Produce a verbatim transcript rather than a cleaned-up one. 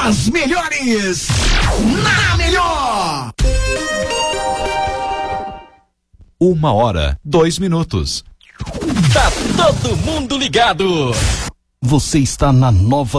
As melhores na Melhor. Uma hora, dois minutos. Tá todo mundo ligado. Você está na Nova